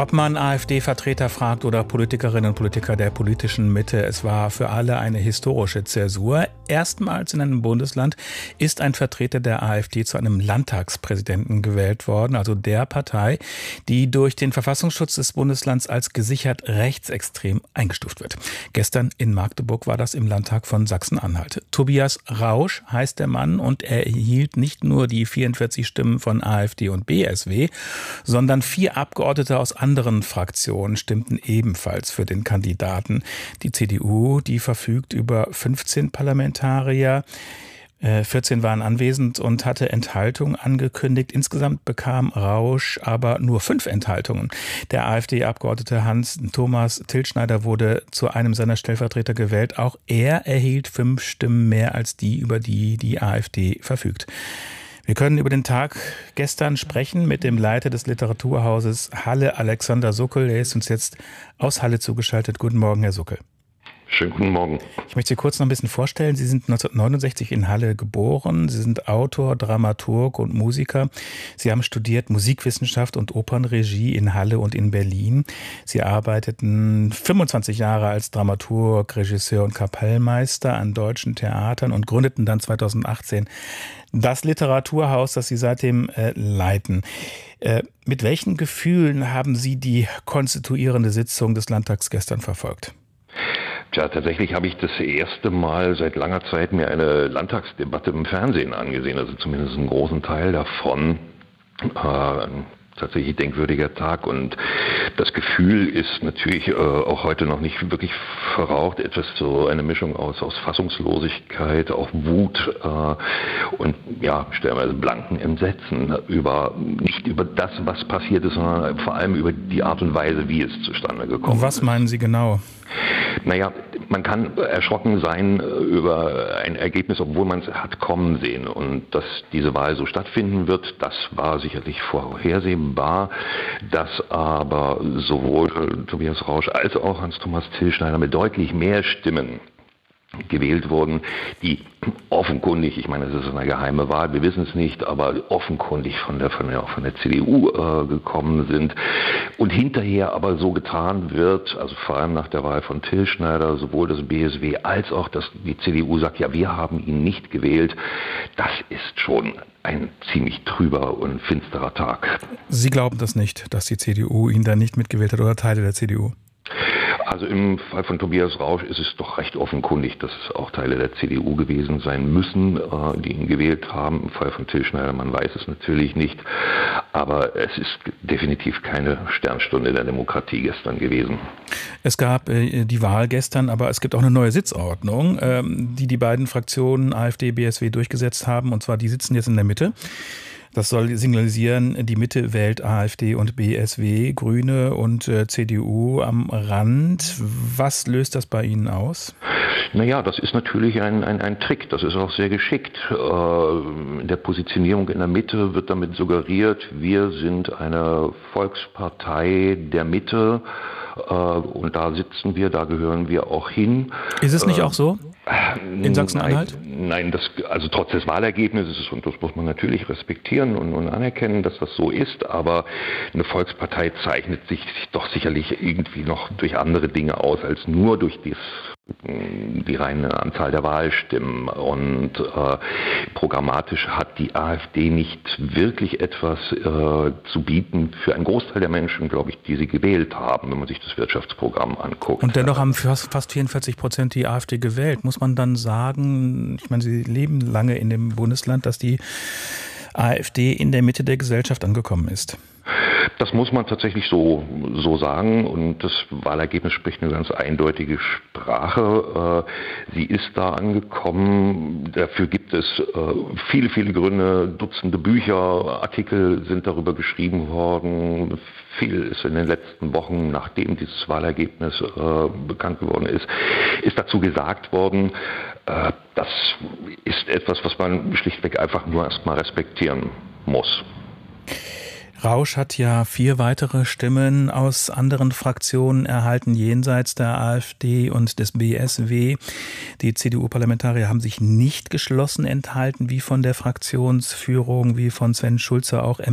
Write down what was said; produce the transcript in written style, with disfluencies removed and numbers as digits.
Ob man AfD-Vertreter fragt oder Politikerinnen und Politiker der politischen Mitte, es war für alle eine historische Zäsur. Erstmals in einem Bundesland ist ein Vertreter der AfD zu einem Landtagspräsidenten gewählt worden, also der Partei, die durch den Verfassungsschutz des Bundeslands als gesichert rechtsextrem eingestuft wird. Gestern in Magdeburg war das im Landtag von Sachsen-Anhalt. Tobias Rausch heißt der Mann und er erhielt nicht nur die 44 Stimmen von AfD und BSW, sondern 4 Abgeordnete aus anderen Fraktionen stimmten ebenfalls für den Kandidaten. Die CDU, die verfügt über 15 Parlamentarier. 14 waren anwesend und hatte Enthaltung angekündigt. Insgesamt bekam Rausch aber nur 5 Enthaltungen. Der AfD-Abgeordnete Hans-Thomas Tilschneider wurde zu einem seiner Stellvertreter gewählt. Auch er erhielt 5 Stimmen mehr als die, über die die AfD verfügt. Wir können über den Tag gestern sprechen mit dem Leiter des Literaturhauses Halle, Alexander Suckel. Er ist uns jetzt aus Halle zugeschaltet. Guten Morgen, Herr Suckel. Schönen guten Morgen. Ich möchte Sie kurz noch ein bisschen vorstellen. Sie sind 1969 in Halle geboren. Sie sind Autor, Dramaturg und Musiker. Sie haben studiert Musikwissenschaft und Opernregie in Halle und in Berlin. Sie arbeiteten 25 Jahre als Dramaturg, Regisseur und Kapellmeister an deutschen Theatern und gründeten dann 2018 das Literaturhaus, das Sie seitdem leiten. Mit welchen Gefühlen haben Sie die konstituierende Sitzung des Landtags gestern verfolgt? Tja, tatsächlich habe ich das erste Mal seit langer Zeit mir eine Landtagsdebatte im Fernsehen angesehen, also zumindest einen großen Teil davon. Tatsächlich denkwürdiger Tag und das Gefühl ist natürlich auch heute noch nicht wirklich verraucht. Etwas so eine Mischung aus Fassungslosigkeit, auch Wut und ja, stellenweise blanken Entsetzen nicht über das, was passiert ist, sondern vor allem über die Art und Weise, wie es zustande gekommen ist. Was meinen Sie genau? Naja, man kann erschrocken sein über ein Ergebnis, obwohl man es hat kommen sehen. Und dass diese Wahl so stattfinden wird, das war sicherlich vorhersehbar. Dass aber sowohl Tobias Rausch als auch Hans-Thomas Tilschneider mit deutlich mehr Stimmen gewählt wurden, die offenkundig, ich meine, es ist eine geheime Wahl, wir wissen es nicht, aber offenkundig von der CDU gekommen sind und hinterher aber so getan wird, also vor allem nach der Wahl von Tilschneider, sowohl das BSW als auch die CDU sagt, ja, wir haben ihn nicht gewählt, das ist schon ein ziemlich trüber und finsterer Tag. Sie glauben das nicht, dass die CDU ihn da nicht mitgewählt hat oder Teile der CDU? Also im Fall von Tobias Rausch ist es doch recht offenkundig, dass es auch Teile der CDU gewesen sein müssen, die ihn gewählt haben. Im Fall von Tilschneider, man weiß es natürlich nicht, aber es ist definitiv keine Sternstunde der Demokratie gestern gewesen. Es gab die Wahl gestern, aber es gibt auch eine neue Sitzordnung, die beiden Fraktionen AfD, BSW durchgesetzt haben, und zwar die sitzen jetzt in der Mitte. Das soll signalisieren, die Mitte wählt AfD und BSW, Grüne und CDU am Rand. Was löst das bei Ihnen aus? Naja, das ist natürlich ein Trick, das ist auch sehr geschickt. In der Positionierung in der Mitte wird damit suggeriert, wir sind eine Volkspartei der Mitte und da sitzen wir, da gehören wir auch hin. Ist es nicht auch so? In Sachsen-Anhalt? Nein, also trotz des Wahlergebnisses, und das muss man natürlich respektieren und anerkennen, dass das so ist, aber eine Volkspartei zeichnet sich doch sicherlich irgendwie noch durch andere Dinge aus, als nur durch die reine Anzahl der Wahlstimmen. Und programmatisch hat die AfD nicht wirklich etwas zu bieten für einen Großteil der Menschen, glaube ich, die sie gewählt haben, wenn man sich das Wirtschaftsprogramm anguckt. Und dennoch haben fast 44% die AfD gewählt. Muss man dann sagen, ich meine, Sie leben lange in dem Bundesland, dass die AfD in der Mitte der Gesellschaft angekommen ist? Das muss man tatsächlich so sagen, und das Wahlergebnis spricht eine ganz eindeutige Sprache. Sie ist da angekommen. Dafür gibt es viele, viele Gründe, Dutzende Bücher, Artikel sind darüber geschrieben worden. Viel ist in den letzten Wochen, nachdem dieses Wahlergebnis bekannt geworden ist dazu gesagt worden. Das ist etwas, was man schlichtweg einfach nur erstmal respektieren muss. Rausch hat ja 4 weitere Stimmen aus anderen Fraktionen erhalten, jenseits der AfD und des BSW. Die CDU-Parlamentarier haben sich nicht geschlossen enthalten, wie von der Fraktionsführung, wie von Sven Schulze auch